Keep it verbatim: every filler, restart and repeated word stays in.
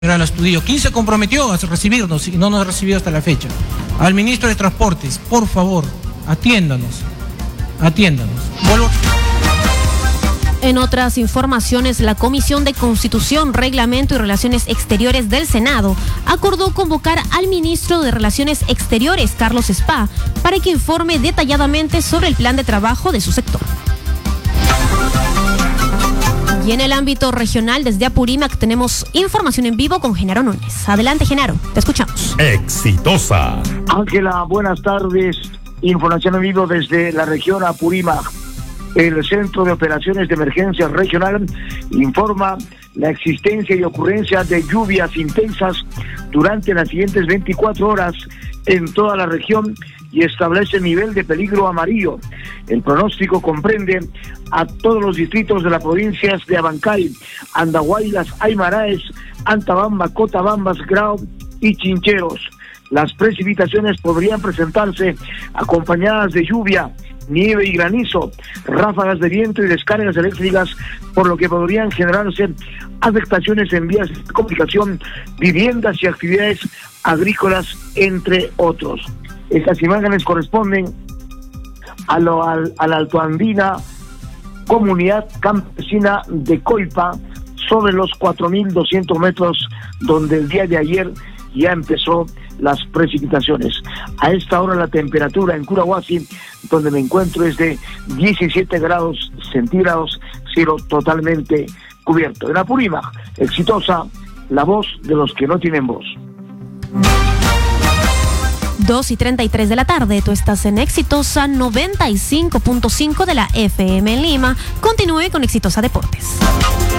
General Astudillo, ¿quién se comprometió a recibirnos y no nos ha recibido hasta la fecha? Al ministro de Transportes, por favor, atiéndanos, atiéndanos. Vuelvo... En otras informaciones, la Comisión de Constitución, Reglamento y Relaciones Exteriores del Senado acordó convocar al ministro de Relaciones Exteriores, Carlos Spa, para que informe detalladamente sobre el plan de trabajo de su sector. Y en el ámbito regional, desde Apurímac, tenemos información en vivo con Genaro Núñez. Adelante, Genaro, te escuchamos. Exitosa. Ángela, buenas tardes. Información en vivo desde la región Apurímac. El Centro de Operaciones de Emergencia Regional informa la existencia y ocurrencia de lluvias intensas durante las siguientes veinticuatro horas en toda la región y establece nivel de peligro amarillo. El pronóstico comprende a todos los distritos de las provincias de Abancay, Andahuaylas, Aymaraes, Antabamba, Cotabambas, Grau y Chincheros. Las precipitaciones podrían presentarse acompañadas de lluvia, nieve y granizo, ráfagas de viento y descargas eléctricas, por lo que podrían generarse afectaciones en vías de comunicación, viviendas y actividades agrícolas, entre otros. Estas imágenes corresponden a, lo, a, a la altoandina comunidad campesina de Coipa, sobre los cuatro mil doscientos metros, donde el día de ayer ya empezó las precipitaciones. A esta hora la temperatura en Curahuasi, donde me encuentro, es de diecisiete grados centígrados, cielo totalmente cubierto. En Apurímac, exitosa, la voz de los que no tienen voz. dos y treinta y tres de la tarde, tú estás en Exitosa noventa y cinco punto cinco de la F M en Lima. Continúe con Exitosa Deportes.